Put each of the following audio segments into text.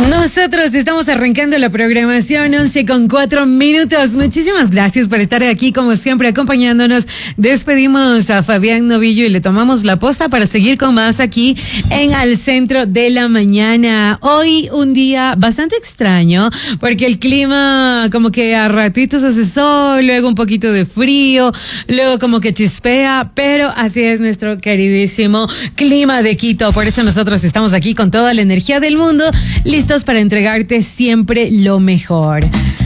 Nosotros estamos arrancando la programación 11:04. Muchísimas gracias por estar aquí, como siempre, acompañándonos. Despedimos a Fabián Novillo y le tomamos la posta para seguir con más aquí en Al Centro de la Mañana. Hoy un día bastante extraño, porque el clima como que a ratitos hace sol, luego un poquito de frío, luego como que chispea, pero así es nuestro queridísimo clima de Quito. Por eso nosotros estamos aquí con toda la energía del mundo, listos para entregarte siempre lo mejor.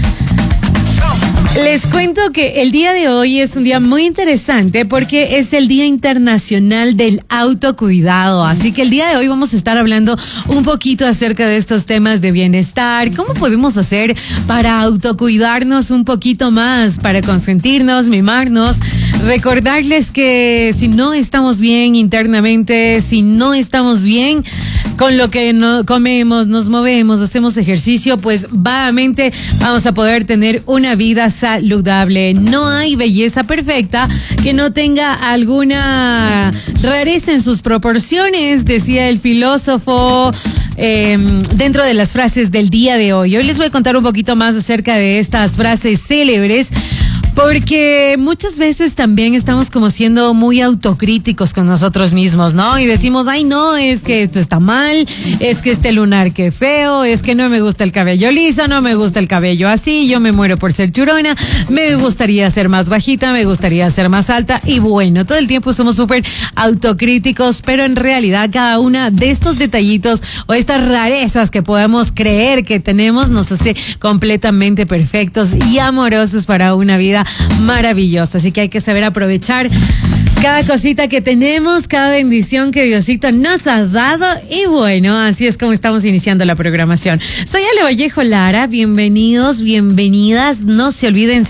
Les cuento que el día de hoy es un día muy interesante porque es el Día Internacional del Autocuidado. Así que el día de hoy vamos a estar hablando un poquito acerca de estos temas de bienestar. ¿Cómo podemos hacer para autocuidarnos un poquito más, para consentirnos, mimarnos? Recordarles que si no estamos bien internamente, si no estamos bien con lo que comemos, nos movemos, hacemos ejercicio, pues vagamente vamos a poder tener una vida saludable. No hay belleza perfecta que no tenga alguna rareza en sus proporciones, decía el filósofo dentro de las frases del día de hoy. Hoy les voy a contar un poquito más acerca de estas frases célebres, porque muchas veces también estamos como siendo muy autocríticos con nosotros mismos, ¿no? Y decimos, ay, no, es que esto está mal, es que este lunar qué feo, es que no me gusta el cabello liso, no me gusta el cabello así, yo me muero por ser churona, me gustaría ser más bajita, me gustaría ser más alta. Y bueno, todo el tiempo somos súper autocríticos, pero en realidad cada una de estos detallitos o estas rarezas que podemos creer que tenemos nos hace completamente perfectos y amorosos para una vida maravillosa. Así que hay que saber aprovechar cada cosita que tenemos, cada bendición que Diosito nos ha dado. Y bueno, así es como estamos iniciando la programación. Soy Ale Vallejo Lara, bienvenidos, bienvenidas. No se olviden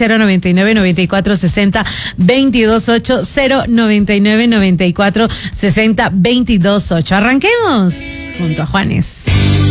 099-9460-228, 099-9460-228. Arranquemos junto a Juanes.